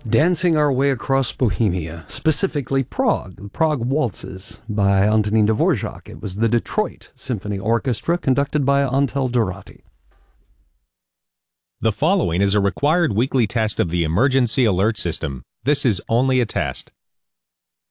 Dancing Our Way Across Bohemia, specifically Prague, the Prague Waltzes by Antonin Dvorak. It was the Detroit Symphony Orchestra conducted by Antel Dorati. The following is a required weekly test of the Emergency Alert System. This is only a test.